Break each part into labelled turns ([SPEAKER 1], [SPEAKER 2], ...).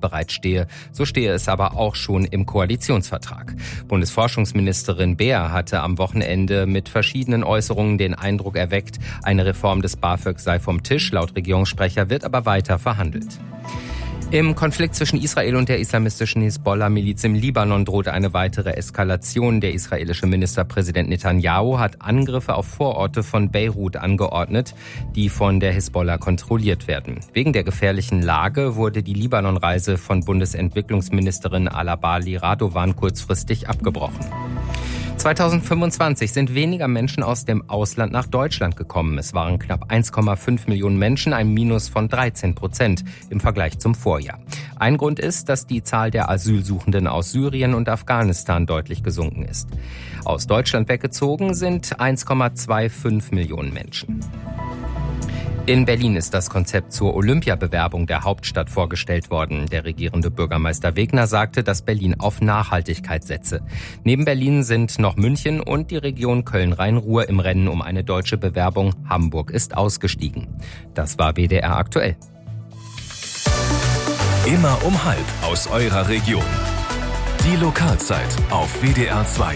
[SPEAKER 1] bereitstehe. So stehe es aber auch schon im Koalitionsvertrag. Bundesforschungsministerin Beer hatte am Wochenende mit verschiedenen Äußerungen den Eindruck erweckt, eine Reform des BAföG sei vom Tisch. Laut Regierungssprecher wird aber weiter verhandelt. Im Konflikt zwischen Israel und der islamistischen Hisbollah-Miliz im Libanon droht eine weitere Eskalation. Der israelische Ministerpräsident Netanyahu hat Angriffe auf Vororte von Beirut angeordnet, die von der Hisbollah kontrolliert werden. Wegen der gefährlichen Lage wurde die Libanon-Reise von Bundesentwicklungsministerin Alabali Radovan kurzfristig abgebrochen. 2025 sind weniger Menschen aus dem Ausland nach Deutschland gekommen. Es waren knapp 1,5 Millionen Menschen, ein Minus von 13% im Vergleich zum Vorjahr. Ein Grund ist, dass die Zahl der Asylsuchenden aus Syrien und Afghanistan deutlich gesunken ist. Aus Deutschland weggezogen sind 1,25 Millionen Menschen. In Berlin ist das Konzept zur Olympiabewerbung der Hauptstadt vorgestellt worden. Der regierende Bürgermeister Wegner sagte, dass Berlin auf Nachhaltigkeit setze. Neben Berlin sind noch München und die Region Köln-Rhein-Ruhr im Rennen um eine deutsche Bewerbung. Hamburg ist ausgestiegen. Das war WDR aktuell.
[SPEAKER 2] Immer um 12 aus eurer Region. Die Lokalzeit auf WDR 2.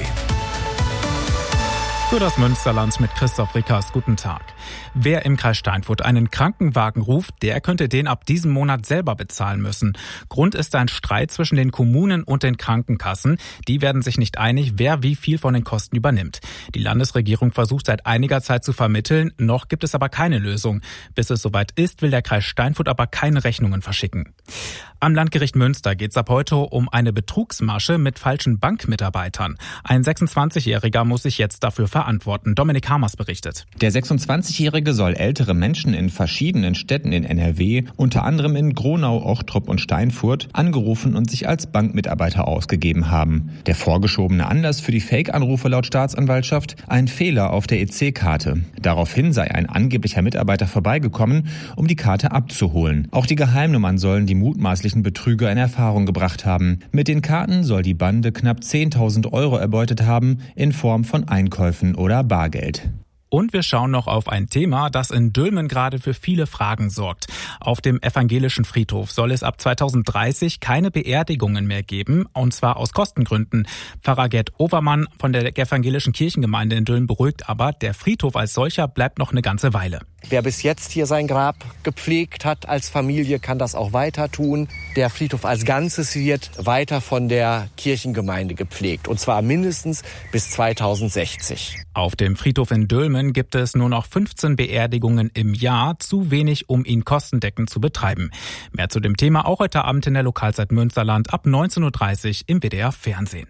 [SPEAKER 3] Für das Münsterland mit Christoph Rickers. Guten Tag. Wer im Kreis Steinfurt einen Krankenwagen ruft, der könnte den ab diesem Monat selber bezahlen müssen. Grund ist ein Streit zwischen den Kommunen und den Krankenkassen. Die werden sich nicht einig, wer wie viel von den Kosten übernimmt. Die Landesregierung versucht seit einiger Zeit zu vermitteln. Noch gibt es aber keine Lösung. Bis es soweit ist, will der Kreis Steinfurt aber keine Rechnungen verschicken. Am Landgericht Münster geht es ab heute um eine Betrugsmasche mit falschen Bankmitarbeitern. Ein 26-Jähriger muss sich jetzt dafür verantworten. Dominik Hamers berichtet.
[SPEAKER 4] Der 26-Jährige soll ältere Menschen in verschiedenen Städten in NRW, unter anderem in Gronau, Ochtrup und Steinfurt, angerufen und sich als Bankmitarbeiter ausgegeben haben. Der vorgeschobene Anlass für die Fake-Anrufe laut Staatsanwaltschaft: ein Fehler auf der EC-Karte. Daraufhin sei ein angeblicher Mitarbeiter vorbeigekommen, um die Karte abzuholen. Auch die Geheimnummern sollen die mutmaßlichen Betrüger in Erfahrung gebracht haben. Mit den Karten soll die Bande knapp 10.000 Euro erbeutet haben, in Form von Einkäufen oder Bargeld.
[SPEAKER 3] Und wir schauen noch auf ein Thema, das in Dülmen gerade für viele Fragen sorgt. Auf dem evangelischen Friedhof soll es ab 2030 keine Beerdigungen mehr geben, und zwar aus Kostengründen. Pfarrer Gerd Overmann von der evangelischen Kirchengemeinde in Dülmen beruhigt aber, der Friedhof als solcher bleibt noch eine ganze Weile.
[SPEAKER 5] Wer bis jetzt hier sein Grab gepflegt hat als Familie, kann das auch weiter tun. Der Friedhof als Ganzes wird weiter von der Kirchengemeinde gepflegt, und zwar mindestens bis 2060.
[SPEAKER 3] Auf dem Friedhof in Dülmen gibt es nur noch 15 Beerdigungen im Jahr, zu wenig, um ihn kostendeckend zu betreiben. Mehr zu dem Thema auch heute Abend in der Lokalzeit Münsterland ab 19.30 Uhr im WDR Fernsehen.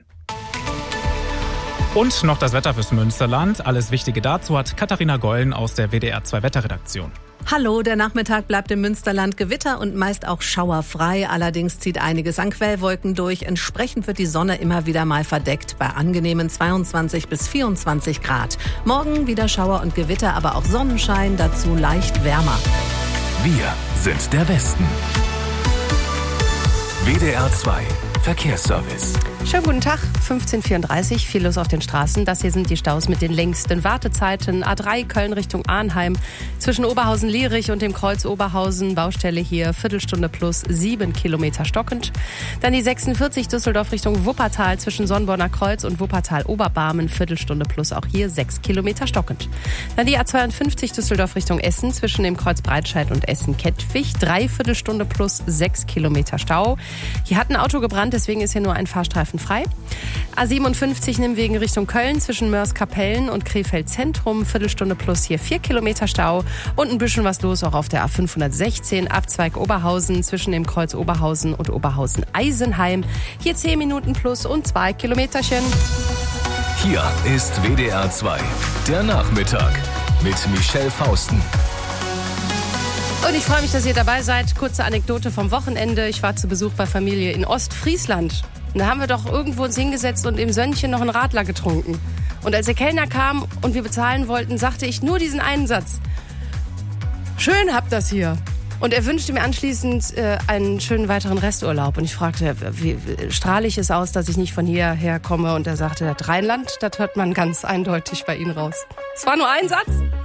[SPEAKER 3] Und noch das Wetter fürs Münsterland. Alles Wichtige dazu hat Katharina Gollen aus der WDR 2 Wetterredaktion.
[SPEAKER 6] Hallo, der Nachmittag bleibt im Münsterland gewitter- und meist auch schauerfrei. Allerdings zieht einiges an Quellwolken durch. Entsprechend wird die Sonne immer wieder mal verdeckt bei angenehmen 22 bis 24 Grad. Morgen wieder Schauer und Gewitter, aber auch Sonnenschein, dazu leicht wärmer.
[SPEAKER 2] Wir sind der Westen. WDR 2 Verkehrsservice.
[SPEAKER 7] Schönen guten Tag, 15:34, viel los auf den Straßen. Das hier sind die Staus mit den längsten Wartezeiten. A3 Köln Richtung Arnheim, zwischen Oberhausen-Lierich und dem Kreuz Oberhausen. Baustelle hier, Viertelstunde plus 7 Kilometer stockend. Dann die 46 Düsseldorf Richtung Wuppertal, zwischen Sonnborner Kreuz und Wuppertal-Oberbarmen. Viertelstunde plus auch hier 6 Kilometer stockend. Dann die A52 Düsseldorf Richtung Essen, zwischen dem Kreuz Breitscheid und Essen-Kettwig. 3/4 Stunde plus 6 Kilometer Stau. Hier hat ein Auto gebrannt, deswegen ist hier nur ein Fahrstreifen frei. A57 Nimwegen Richtung Köln, zwischen Mörs-Kapellen und Krefeld Zentrum. Viertelstunde plus hier 4 Kilometer Stau. Und ein bisschen was los auch auf der A516 Abzweig Oberhausen, zwischen dem Kreuz Oberhausen und Oberhausen-Eisenheim. Hier 10 Minuten plus und 2 Kilometerchen.
[SPEAKER 2] Hier ist WDR 2, der Nachmittag mit Michelle Fausten.
[SPEAKER 7] Und ich freue mich, dass ihr dabei seid. Kurze Anekdote vom Wochenende. Ich war zu Besuch bei Familie in Ostfriesland. Und da haben wir doch irgendwo uns hingesetzt und im Sönnchen noch einen Radler getrunken. Und als der Kellner kam und wir bezahlen wollten, sagte ich nur diesen einen Satz: Schön habt das hier. Und er wünschte mir anschließend einen schönen weiteren Resturlaub. Und ich fragte, wie strahle ich es aus, dass ich nicht von hierher komme? Und er sagte, das Rheinland, das hört man ganz eindeutig bei Ihnen raus. Es war nur ein Satz.